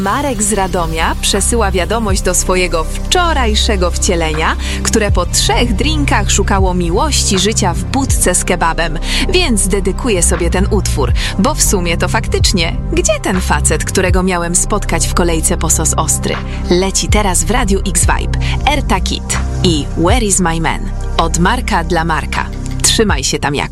Marek z Radomia przesyła wiadomość do swojego wczorajszego wcielenia, które po 3 drinkach szukało miłości życia w budce z kebabem, więc dedykuje sobie ten utwór, bo w sumie to faktycznie, gdzie ten facet, którego miałem spotkać w kolejce po sos ostry? Leci teraz w Radiu X-Vibe Erta Kitt i Where is my man? Od Marka dla Marka. Trzymaj się tam jak.